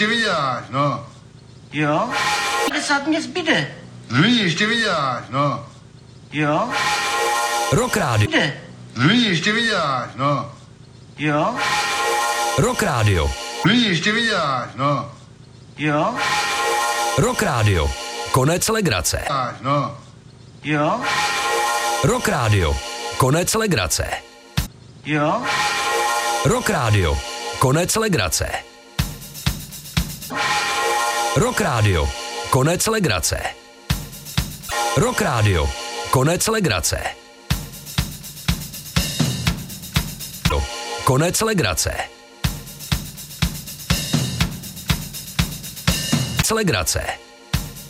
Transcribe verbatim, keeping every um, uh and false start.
ještě vyděláš, no. Jo? padesát mě zbyde. Vidíš, ještě vyděláš, no. Jo? Rock Radio. Jde. Vidíš, ještě vyděláš, no. Jo? Rock Radio. Vidíš, ještě vyděláš, no. Jo? Rock Radio. Konec legrace. Vyděláš, no. Jo? Rock Radio. Konec legrace. Jo? Rock Radio. Konec legrace. Rock Radio. Konec legrace. Rock Radio. Konec legrace. Konec legrace. Legrace.